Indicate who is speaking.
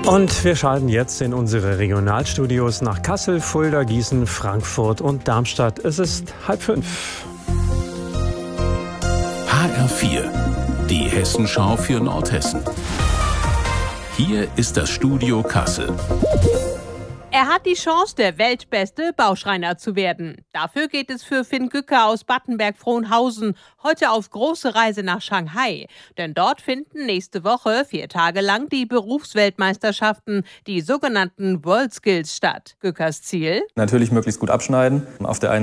Speaker 1: Und wir schalten jetzt in unsere Regionalstudios nach Kassel, Fulda, Gießen, Frankfurt und Darmstadt. Es ist 4:30.
Speaker 2: HR4, die Hessenschau für Nordhessen. Hier ist das Studio Kassel.
Speaker 3: Er hat die Chance, der weltbeste Bauschreiner zu werden. Dafür geht es für Finn Gücker aus Battenberg-Frohnhausen heute auf große Reise nach Shanghai. Denn dort finden nächste Woche 4 Tage lang die Berufsweltmeisterschaften, die sogenannten WorldSkills, statt. Gückers Ziel?
Speaker 4: Natürlich möglichst gut abschneiden. Auf der einen